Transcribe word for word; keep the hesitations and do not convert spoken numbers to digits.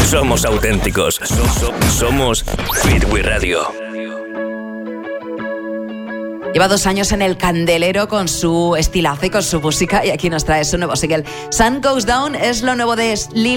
Somos auténticos. Somos Hit We Radio. Lleva dos años en el candelero con su estilazo y con su música, y aquí nos trae su nuevo single. Sun Goes Down es lo nuevo de Lil